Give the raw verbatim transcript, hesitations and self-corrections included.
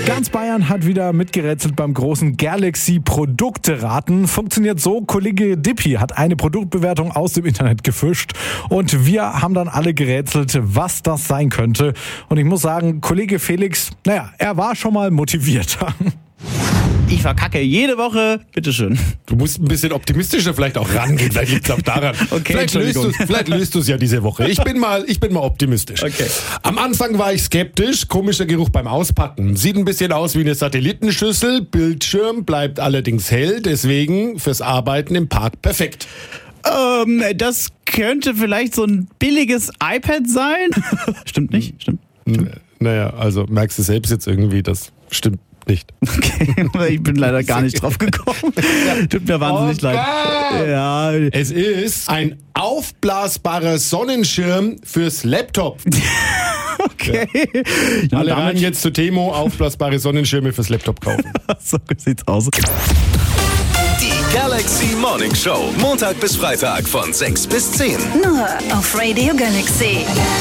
Ganz Bayern hat wieder mitgerätselt beim großen Galaxy-Produkte-Raten. Funktioniert so, Kollege Dippi hat eine Produktbewertung aus dem Internet gefischt und wir haben dann alle gerätselt, was das sein könnte. Und ich muss sagen, Kollege Felix, naja, er war schon mal motivierter. Ich verkacke jede Woche. Bitteschön. Du musst ein bisschen optimistischer vielleicht auch rangehen. Vielleicht liegt es auch daran. Okay, vielleicht löst du vielleicht löst du es ja diese Woche. Ich bin mal, ich bin mal optimistisch. Okay. Am Anfang war ich skeptisch. Komischer Geruch beim Auspacken. Sieht ein bisschen aus wie eine Satellitenschüssel. Bildschirm bleibt allerdings hell. Deswegen fürs Arbeiten im Park perfekt. Ähm, das könnte vielleicht so ein billiges iPad sein. Stimmt nicht? Stimmt. N- Naja, also merkst du selbst jetzt irgendwie, das stimmt nicht. Okay, ich bin leider gar nicht drauf gekommen. Tut mir wahnsinnig Okay. leid. Ja. Es ist ein aufblasbarer Sonnenschirm fürs Laptop. Okay. Ja. Alle damit- rein jetzt zu Temo, aufblasbare Sonnenschirme fürs Laptop kaufen. So sieht's aus. Die Galaxy Morning Show. Montag bis Freitag von sechs bis zehn. Nur auf Radio Galaxy.